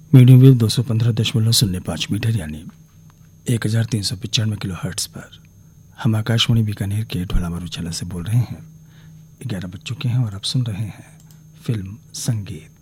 Medium wave 215.05 metre यानी 1395 kilo hertz पर हम आकाशवाणी बीकानेर के ढोलामारू चैनल से बोल रहे हैं। 11 बज चुके हैं और आप सुन रहे हैं फिल्म संगीत।